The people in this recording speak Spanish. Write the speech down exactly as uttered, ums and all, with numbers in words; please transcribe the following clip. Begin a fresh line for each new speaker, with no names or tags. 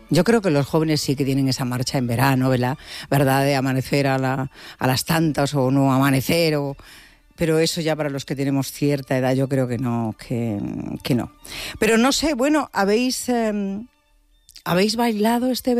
Yo creo que los jóvenes sí que tienen esa marcha en verano, ¿verdad? ¿Verdad? De amanecer a, la, a las tantas o no amanecer, o... pero eso ya para los que tenemos cierta edad yo creo que no, que, que no. Pero no sé, bueno, ¿habéis, eh, ¿habéis bailado este